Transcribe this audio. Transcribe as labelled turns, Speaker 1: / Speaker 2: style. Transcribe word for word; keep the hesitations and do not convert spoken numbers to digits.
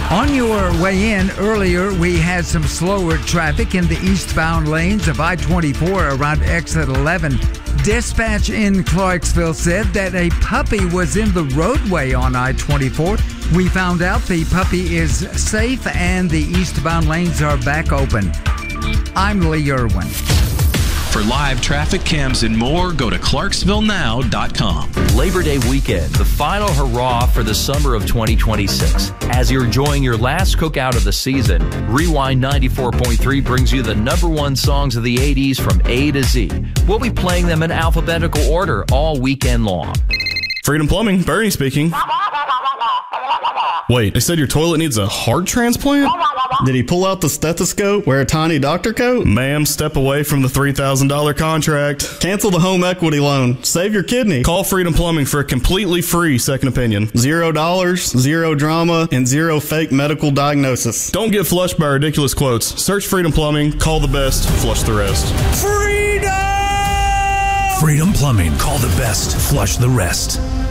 Speaker 1: On your way in, earlier we had some slower traffic in the eastbound lanes of I twenty-four around exit eleven. Dispatch in Clarksville said that a puppy was in the roadway on I twenty-four. We found out the puppy is safe and the eastbound lanes are back open. I'm Lee Irwin.
Speaker 2: For live traffic cams and more, go to clarksville now dot com.
Speaker 3: Labor Day weekend, the final hurrah for the summer of twenty twenty-six. As you're enjoying your last cookout of the season, Rewind ninety-four point three brings you the number one songs of the eighties from A to Z. We'll be playing them in alphabetical order all weekend long.
Speaker 4: Freedom Plumbing, Bernie speaking. Wait, they said your toilet needs a heart transplant?
Speaker 5: Did he pull out the stethoscope, wear a tiny doctor coat?
Speaker 4: Ma'am, step away from the three thousand dollars contract.
Speaker 5: Cancel the home equity loan. Save your kidney.
Speaker 4: Call Freedom Plumbing for a completely free second opinion.
Speaker 5: Zero dollars, zero drama, and zero fake medical diagnosis.
Speaker 4: Don't get flushed by ridiculous quotes. Search Freedom Plumbing, call the best, flush the rest.
Speaker 6: Freedom! Freedom Plumbing. Call the best, flush the rest.